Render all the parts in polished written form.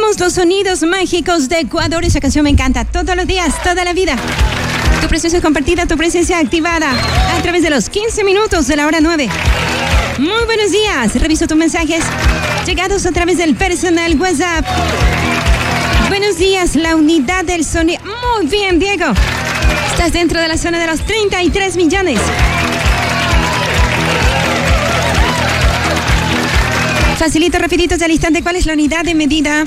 Somos los sonidos mágicos de Ecuador. Esa canción me encanta. Todos los días, toda la vida. Tu presencia compartida, tu presencia activada a través de los 15 minutos de la hora 9. Muy buenos días. Reviso tus mensajes llegados a través del personal WhatsApp. Buenos días, la unidad del sonido. Muy bien, Diego. Estás dentro de la zona de los 33 millones. Facilito, rapiditos al instante. ¿Cuál es la unidad de medida?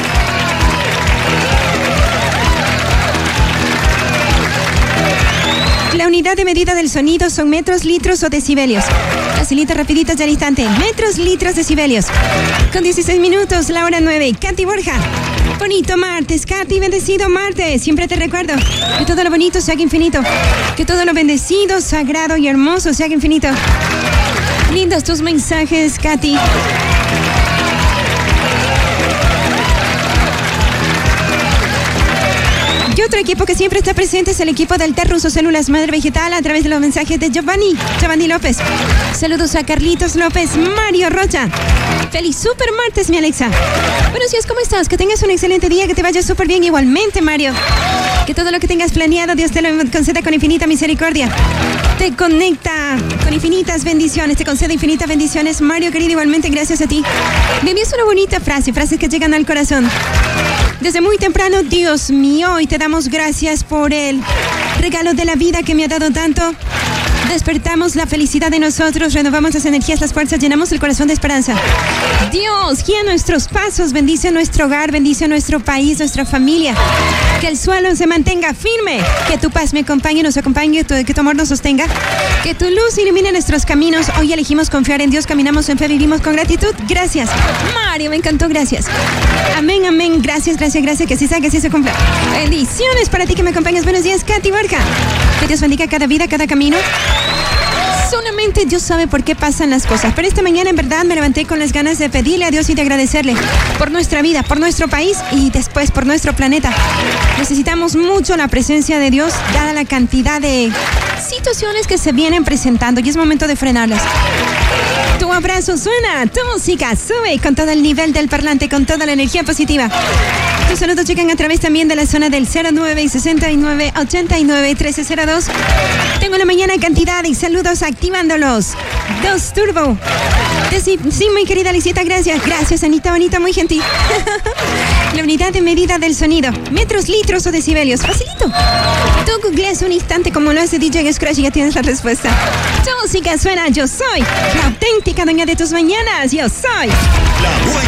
La unidad de medida del sonido son metros, litros o decibelios. Facilito, rapiditos al instante. Metros, litros, decibelios. Con 16 minutos, la hora 9. Katy Borja. Bonito martes, Katy, bendecido martes. Siempre te recuerdo que todo lo bonito se haga infinito. Que todo lo bendecido, sagrado y hermoso se haga infinito. Lindos tus mensajes, Katy. Y otro equipo que siempre está presente es el equipo del Terruso Células Madre Vegetal a través de los mensajes de Giovanni López. Saludos a Carlitos López, Mario Rocha. Feliz super martes, mi Alexa. Buenos días, ¿cómo estás? Que tengas un excelente día, que te vaya súper bien igualmente, Mario. Que todo lo que tengas planeado, Dios te lo conceda con infinita misericordia. Te conecta con infinitas bendiciones, te concede infinitas bendiciones. Mario, querido, igualmente gracias a ti. Me envías una bonita frase, frases que llegan al corazón. Desde muy temprano, Dios mío, hoy te damos gracias por el regalo de la vida que me ha dado tanto. Despertamos la felicidad de nosotros, renovamos las energías, las fuerzas, llenamos el corazón de esperanza. Dios, guía nuestros pasos, bendice nuestro hogar, bendice nuestro país, nuestra familia. Que el suelo se mantenga firme, que tu paz me acompañe, nos acompañe, que tu amor nos sostenga. Que tu luz ilumine nuestros caminos. Hoy elegimos confiar en Dios, caminamos en fe, vivimos con gratitud. Gracias. Mario, me encantó, gracias. Amén, amén, gracias, gracias, gracias, que así sea, que así se cumpla. Bendiciones para ti que me acompañas. Buenos días, Katy Borja. Que Dios bendiga cada vida, cada camino. Solamente Dios sabe por qué pasan las cosas. Pero esta mañana en verdad me levanté con las ganas de pedirle a Dios y de agradecerle por nuestra vida, por nuestro país y después por nuestro planeta. Necesitamos mucho la presencia de Dios, dada la cantidad de situaciones que se vienen presentando y es momento de frenarlas. Tu abrazo suena, tu música sube con todo el nivel del parlante, con toda la energía positiva. Tus saludos llegan a través también de la zona del 09 y 69 89 1302. Tengo en la mañana cantidad y saludos activándolos. 2 Turbo. Sí, mi querida Lisita, gracias. Gracias, Anita, bonita, muy gentil. La unidad de medida del sonido. Metros, litros o decibelios. Facilito. Tú googleas un instante como lo hace DJ Scratch y ya tienes la respuesta. Tu música suena, yo soy la auténtica dueña de tus mañanas. Yo soy la